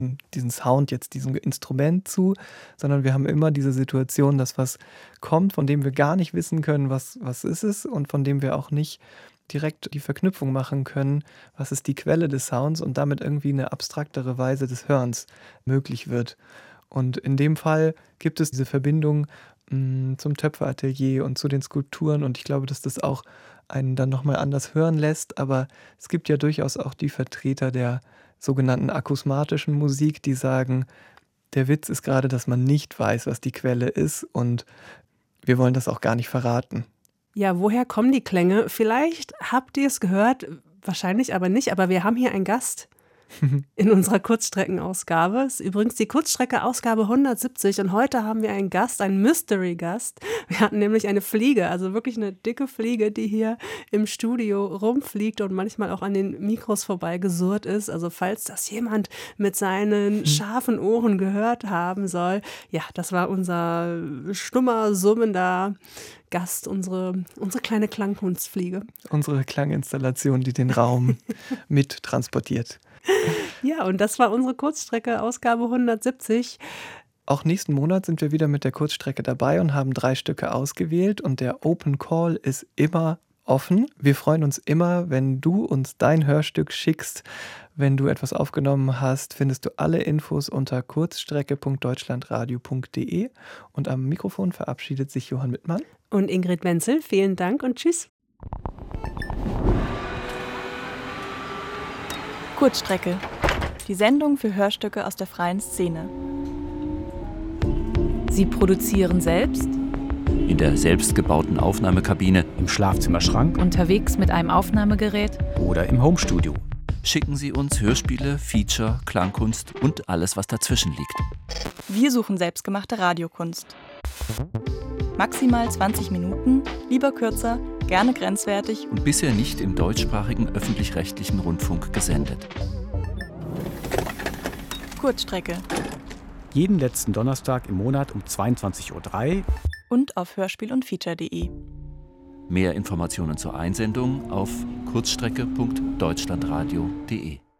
diesen Sound jetzt diesem Instrument zu, sondern wir haben immer diese Situation, dass was kommt, von dem wir gar nicht wissen können, was ist es und von dem wir auch nicht direkt die Verknüpfung machen können, was ist die Quelle des Sounds und damit irgendwie eine abstraktere Weise des Hörens möglich wird. Und in dem Fall gibt es diese Verbindung zum Töpferatelier und zu den Skulpturen und ich glaube, dass das auch einen dann nochmal anders hören lässt, aber es gibt ja durchaus auch die Vertreter der sogenannten akusmatischen Musik, die sagen, der Witz ist gerade, dass man nicht weiß, was die Quelle ist und wir wollen das auch gar nicht verraten. Ja, woher kommen die Klänge? Vielleicht habt ihr es gehört, wahrscheinlich aber nicht, aber wir haben hier einen Gast in unserer Kurzstreckenausgabe. Es ist übrigens die Kurzstrecke-Ausgabe 170 und heute haben wir einen Gast, einen Mystery-Gast. Wir hatten nämlich eine Fliege, also wirklich eine dicke Fliege, die hier im Studio rumfliegt und manchmal auch an den Mikros vorbeigesurrt ist. Also falls das jemand mit seinen scharfen Ohren gehört haben soll, ja, das war unser stummer, summender Gast, unsere kleine Klangkunstfliege. Unsere Klanginstallation, die den Raum mit transportiert. Ja, und das war unsere Kurzstrecke, Ausgabe 170. Auch nächsten Monat sind wir wieder mit der Kurzstrecke dabei und haben 3 Stücke ausgewählt und der Open Call ist immer offen. Wir freuen uns immer, wenn du uns dein Hörstück schickst. Wenn du etwas aufgenommen hast, findest du alle Infos unter kurzstrecke.deutschlandradio.de und am Mikrofon verabschiedet sich Johann Mittmann und Ingrid Wenzel. Vielen Dank und tschüss. Kurzstrecke, die Sendung für Hörstücke aus der freien Szene. Sie produzieren selbst, in der selbstgebauten Aufnahmekabine, im Schlafzimmerschrank, unterwegs mit einem Aufnahmegerät oder im Homestudio. Schicken Sie uns Hörspiele, Feature, Klangkunst und alles, was dazwischen liegt. Wir suchen selbstgemachte Radiokunst. Maximal 20 Minuten, lieber kürzer, gerne grenzwertig und bisher nicht im deutschsprachigen öffentlich-rechtlichen Rundfunk gesendet. Kurzstrecke. Jeden letzten Donnerstag im Monat um 22:03 Uhr und auf hörspiel- und feature.de. Mehr Informationen zur Einsendung auf kurzstrecke.deutschlandradio.de.